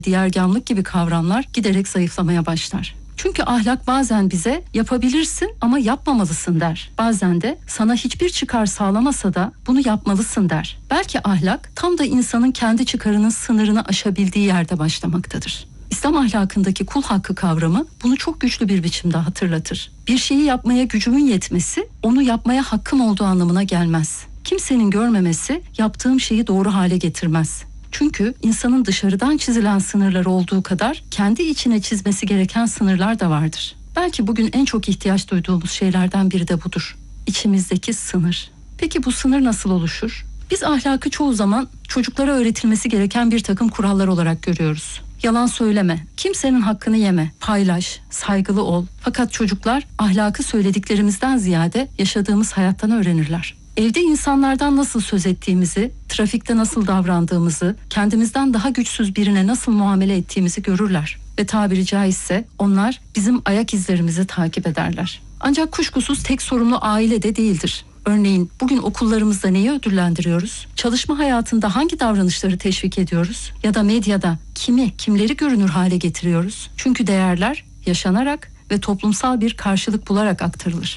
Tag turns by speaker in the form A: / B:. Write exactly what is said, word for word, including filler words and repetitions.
A: diyergamlık gibi kavramlar giderek zayıflamaya başlar. Çünkü ahlak bazen bize yapabilirsin ama yapmamalısın der. Bazen de sana hiçbir çıkar sağlamasa da bunu yapmalısın der. Belki ahlak tam da insanın kendi çıkarının sınırını aşabildiği yerde başlamaktadır. İslam ahlakındaki kul hakkı kavramı bunu çok güçlü bir biçimde hatırlatır. Bir şeyi yapmaya gücümün yetmesi, onu yapmaya hakkım olduğu anlamına gelmez. Kimsenin görmemesi yaptığım şeyi doğru hale getirmez. Çünkü insanın dışarıdan çizilen sınırlar olduğu kadar kendi içine çizmesi gereken sınırlar da vardır. Belki bugün en çok ihtiyaç duyduğumuz şeylerden biri de budur. İçimizdeki sınır. Peki bu sınır nasıl oluşur? Biz ahlakı çoğu zaman çocuklara öğretilmesi gereken bir takım kurallar olarak görüyoruz. Yalan söyleme, kimsenin hakkını yeme, paylaş, saygılı ol. Fakat çocuklar ahlakı söylediklerimizden ziyade yaşadığımız hayattan öğrenirler. Evde insanlardan nasıl söz ettiğimizi, trafikte nasıl davrandığımızı, kendimizden daha güçsüz birine nasıl muamele ettiğimizi görürler. Ve tabiri caizse onlar bizim ayak izlerimizi takip ederler. Ancak kuşkusuz tek sorumlu aile de değildir. Örneğin bugün okullarımızda neyi ödüllendiriyoruz? Çalışma hayatında hangi davranışları teşvik ediyoruz? Ya da medyada kimi, kimleri görünür hale getiriyoruz? Çünkü değerler yaşanarak ve toplumsal bir karşılık bularak aktarılır.